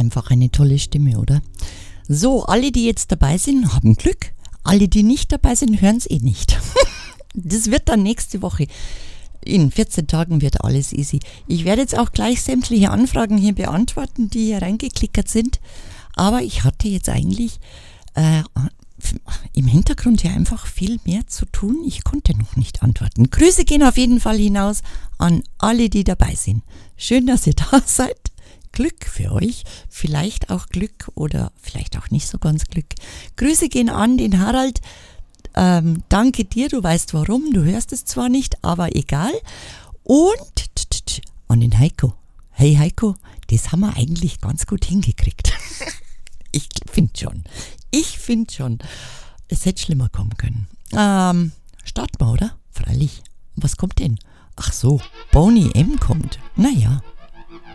Einfach eine tolle Stimme, oder? So, alle, die jetzt dabei sind, haben Glück. Alle, die nicht dabei sind, hören es eh nicht. Das wird dann nächste Woche. In 14 Tagen wird alles easy. Ich werde jetzt auch gleich sämtliche Anfragen hier beantworten, die hier reingeklickert sind. Aber ich hatte jetzt eigentlich im Hintergrund ja einfach viel mehr zu tun. Ich konnte noch nicht antworten. Grüße gehen auf jeden Fall hinaus an alle, die dabei sind. Schön, dass ihr da seid. Glück für euch. Vielleicht auch Glück oder vielleicht auch nicht so ganz Glück. Grüße gehen an den Harald. Danke dir, du weißt warum. Du hörst es zwar nicht, aber egal. Und an den Heiko. Hey Heiko, das haben wir eigentlich ganz gut hingekriegt. Ich finde schon. Es hätte schlimmer kommen können. Starten wir, oder? Freilich. Was kommt denn? Ach so, Boney M. kommt. Naja,